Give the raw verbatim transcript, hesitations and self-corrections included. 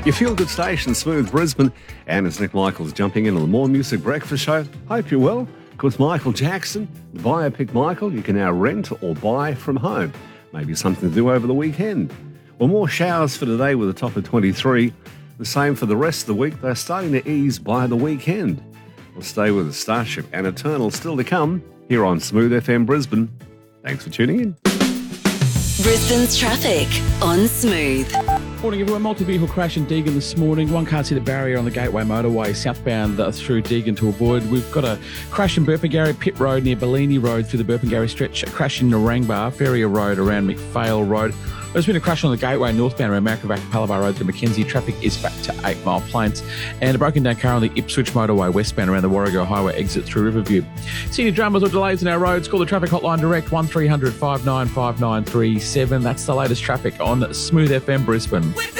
Your feel-good station, Smooth Brisbane, and it's Nick Michaels jumping in on the More Music Breakfast Show. Hope you're well. Of course, Michael Jackson, the biopic Michael, you can now rent or buy from home. Maybe something to do over the weekend. Well, more showers for today with a top of twenty-three. The same for the rest of the week. They're starting to ease by the weekend. We'll stay with the Starship and Eternal still to come here on Smooth F M Brisbane. Thanks for tuning in. Brisbane's traffic on Smooth. Morning everyone, multi-vehicle crash in Deagon this morning. One can't see the barrier on the Gateway motorway southbound uh, through Deagon to avoid. We've got a crash in Burpengary Pit Road near Bellini Road through the Burpengary stretch. A crash in Narangba, Ferrier Road around McPhail Road. There's been a crash on the Gateway northbound around Markravac, Palabar Road to Mackenzie. Traffic is back to eight Mile Plains. And a broken down car on the Ipswich motorway westbound around the Warrego Highway exit through Riverview. See any dramas or delays in our roads? Call the traffic hotline direct one three hundred five nine five nine three seven. That's the latest traffic on Smooth F M Brisbane.